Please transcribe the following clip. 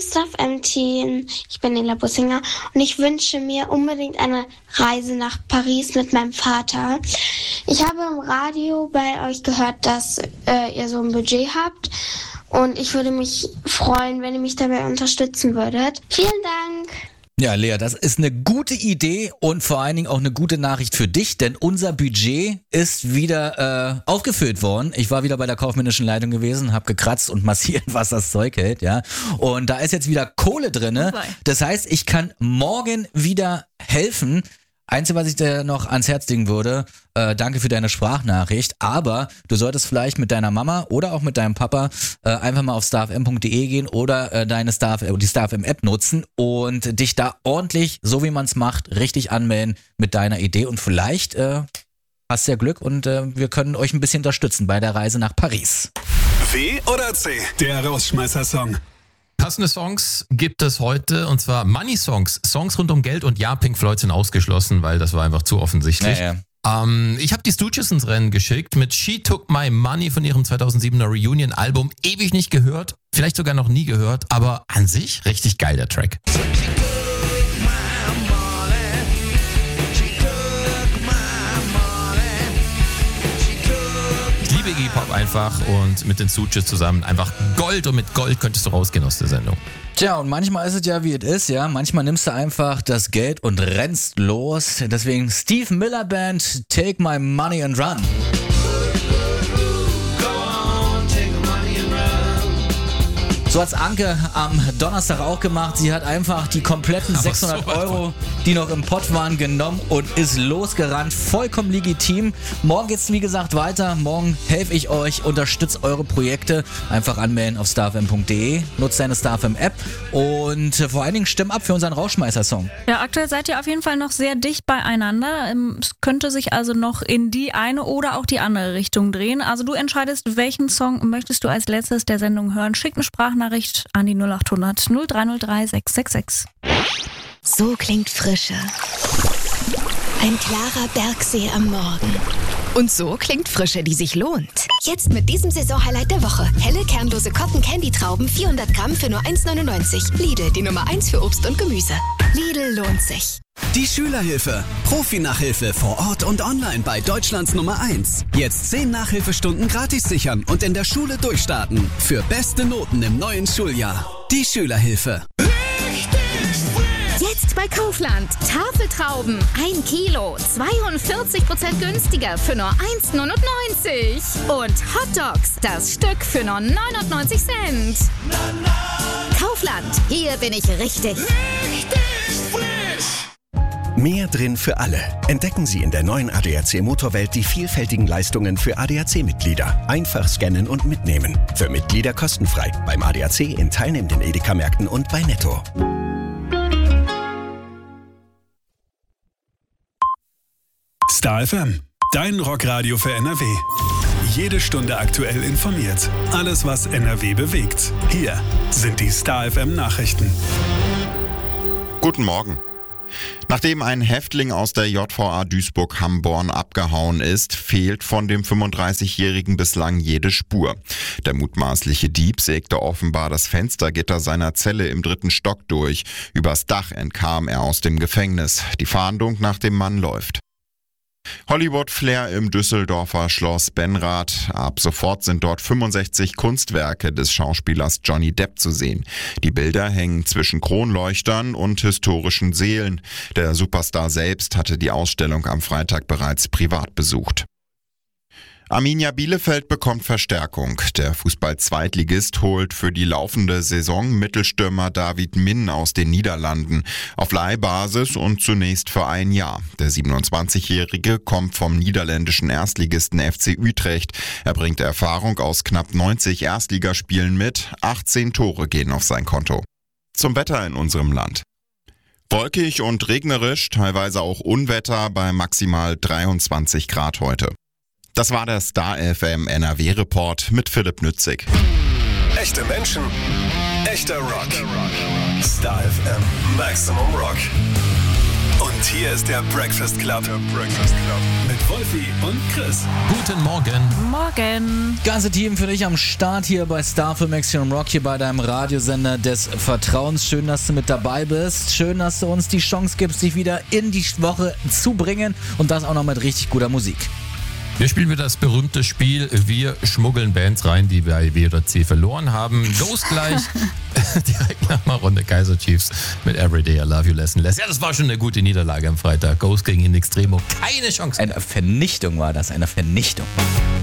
Stuff M-Team, ich bin Nela Bussinger und ich wünsche mir unbedingt eine Reise nach Paris mit meinem Vater. Ich habe im Radio bei euch gehört, dass ihr so ein Budget habt und ich würde mich freuen, wenn ihr mich dabei unterstützen würdet. Vielen Dank! Ja, Lea, das ist eine gute Idee und vor allen Dingen auch eine gute Nachricht für dich, denn unser Budget ist wieder aufgefüllt worden. Ich war wieder bei der kaufmännischen Leitung gewesen, habe gekratzt und massiert, was das Zeug hält, ja. Und da ist jetzt wieder Kohle drinne. Das heißt, ich kann morgen wieder helfen. Einzige, was ich dir noch ans Herz legen würde, danke für deine Sprachnachricht, aber du solltest vielleicht mit deiner Mama oder auch mit deinem Papa einfach mal auf starfm.de gehen oder die StarFM-App nutzen und dich da ordentlich, so wie man es macht, richtig anmelden mit deiner Idee und vielleicht hast du ja Glück und wir können euch ein bisschen unterstützen bei der Reise nach Paris. W oder C, der Rausschmeißer-Song. Passende Songs gibt es heute, und zwar Money-Songs. Songs rund um Geld und ja, Pink Floyd sind ausgeschlossen, weil das war einfach zu offensichtlich. Ja. Ich habe die Stooges ins Rennen geschickt mit She Took My Money von ihrem 2007er Reunion-Album. Ewig nicht gehört, vielleicht sogar noch nie gehört, aber an sich richtig geil, der Track. Iggy Pop einfach und mit den Stooges zusammen einfach Gold und mit Gold könntest du rausgehen aus der Sendung. Tja, und manchmal ist es ja, wie es ist, ja. Manchmal nimmst du einfach das Geld und rennst los. Deswegen Steve Miller Band, Take My Money and Run. So hat's Anke am Donnerstag auch gemacht. Sie hat einfach die kompletten 600 Euro, die noch im Pott waren, genommen und ist losgerannt. Vollkommen legitim. Morgen geht's wie gesagt weiter. Morgen helfe ich euch, unterstütze eure Projekte. Einfach anmelden auf starfm.de. Nutzt deine StarFM-App und vor allen Dingen stimm ab für unseren Rauschmeißer-Song. Ja, aktuell seid ihr auf jeden Fall noch sehr dicht beieinander. Es könnte sich also noch in die eine oder auch die andere Richtung drehen. Also du entscheidest, welchen Song möchtest du als letztes der Sendung hören. Schick eine Sprachnachricht an die 0800 0303 666. So klingt Frische. Ein klarer Bergsee am Morgen. Und so klingt Frische, die sich lohnt. Jetzt mit diesem Saisonhighlight der Woche. Helle, kernlose Cotton-Candy-Trauben, 400 Gramm für nur 1,99. Lidl, die Nummer 1 für Obst und Gemüse. Lidl lohnt sich. Die Schülerhilfe. Profi-Nachhilfe vor Ort und online bei Deutschlands Nummer 1. Jetzt 10 Nachhilfestunden gratis sichern und in der Schule durchstarten. Für beste Noten im neuen Schuljahr. Die Schülerhilfe. Jetzt bei Kaufland. Tafeltrauben. 1 Kilo. 42% günstiger für nur 1,99. Und Hotdogs. Das Stück für nur 99 Cent. Kaufland. Hier bin ich richtig. Mehr drin für alle. Entdecken Sie in der neuen ADAC Motorwelt die vielfältigen Leistungen für ADAC-Mitglieder. Einfach scannen und mitnehmen. Für Mitglieder kostenfrei. Beim ADAC in teilnehmenden Edeka-Märkten und bei Netto. Star FM, dein Rockradio für NRW. Jede Stunde aktuell informiert. Alles, was NRW bewegt. Hier sind die Star FM Nachrichten. Guten Morgen. Nachdem ein Häftling aus der JVA Duisburg-Hamborn abgehauen ist, fehlt von dem 35-Jährigen bislang jede Spur. Der mutmaßliche Dieb sägte offenbar das Fenstergitter seiner Zelle im 3. Stock durch. Übers Dach entkam er aus dem Gefängnis. Die Fahndung nach dem Mann läuft. Hollywood-Flair im Düsseldorfer Schloss Benrath. Ab sofort sind dort 65 Kunstwerke des Schauspielers Johnny Depp zu sehen. Die Bilder hängen zwischen Kronleuchtern und historischen Sälen. Der Superstar selbst hatte die Ausstellung am Freitag bereits privat besucht. Arminia Bielefeld bekommt Verstärkung. Der Fußball-Zweitligist holt für die laufende Saison Mittelstürmer David Min aus den Niederlanden auf Leihbasis und zunächst für ein Jahr. Der 27-Jährige kommt vom niederländischen Erstligisten FC Utrecht. Er bringt Erfahrung aus knapp 90 Erstligaspielen mit. 18 Tore gehen auf sein Konto. Zum Wetter in unserem Land. Wolkig und regnerisch, teilweise auch Unwetter bei maximal 23 Grad heute. Das war der Star FM NRW Report mit Philipp Nützig. Echte Menschen, echter Rock. Star FM Maximum Rock. Und hier ist der Breakfast Club. Mit Wolfi und Chris. Guten Morgen. Morgen. Ganze Team für dich am Start hier bei Star für Maximum Rock, hier bei deinem Radiosender des Vertrauens. Schön, dass du mit dabei bist. Schön, dass du uns die Chance gibst, dich wieder in die Woche zu bringen und das auch noch mit richtig guter Musik. Wir spielen wieder das berühmte Spiel. Wir schmuggeln Bands rein, die bei W oder C verloren haben. Los gleich. Direkt nach einer Runde Kaiser Chiefs mit Everyday I Love You Lesson Less. Ja, das war schon eine gute Niederlage am Freitag. Ghost gegen In Extremo. Keine Chance. Eine Vernichtung war das, eine Vernichtung.